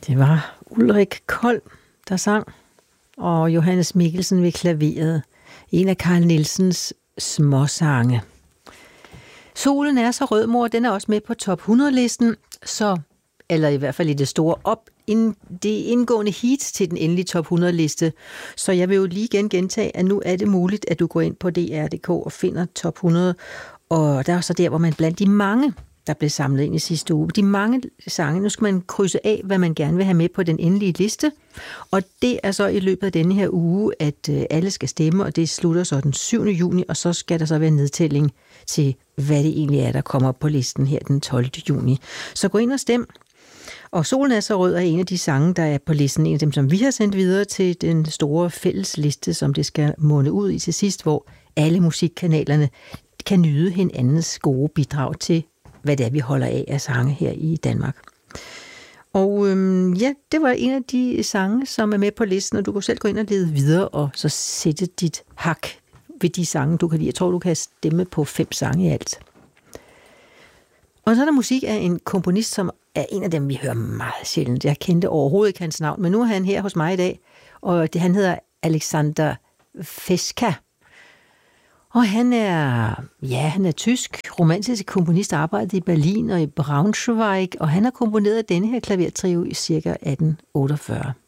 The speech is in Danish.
Det var Ulrik Kold, der sang, og Johannes Mikkelsen ved klaveret. En af Carl Nielsens småsange. Solen er så rød, mor, den er også med på top 100-listen, eller i hvert fald i det store det indgående heat til den endelige top 100-liste. Så jeg vil jo lige gentage, at nu er det muligt, at du går ind på DR.dk og finder top 100, og der er så der, hvor man blandt de mange, der blev samlet ind i sidste uge. De mange sange, nu skal man krydse af, hvad man gerne vil have med på den endelige liste. Og det er så i løbet af denne her uge, at alle skal stemme, og det slutter så den 7. juni, og så skal der så være nedtælling til, hvad det egentlig er, der kommer på listen her den 12. juni. Så gå ind og stem. Og Solen er så rød er en af de sange, der er på listen, en af dem, som vi har sendt videre til den store fællesliste, som det skal munde ud i til sidst, hvor alle musikkanalerne kan nyde hinandens gode bidrag til, hvad det er, vi holder af sange her i Danmark. Og det var en af de sange, som er med på listen, og du kan selv gå ind og lede videre, og så sætte dit hak ved de sange, du kan lide. Jeg tror, du kan stemme på 5 sange i alt. Og så er der musik af en komponist, som er en af dem, vi hører meget sjældent. Jeg kendte overhovedet ikke hans navn, men nu er han her hos mig i dag, og han hedder Alexander Feska. Og han er tysk, romantisk komponist, arbejdet i Berlin og i Braunschweig, og han har komponeret denne her klavertrio i ca. 1848.